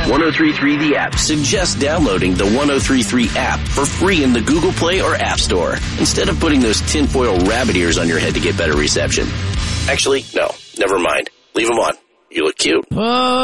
1033 The App suggests downloading the 1033 app for free in the Google Play or App Store, instead of putting those tinfoil rabbit ears on your head to get better reception. Actually, no, never mind. Leave them on. You look cute.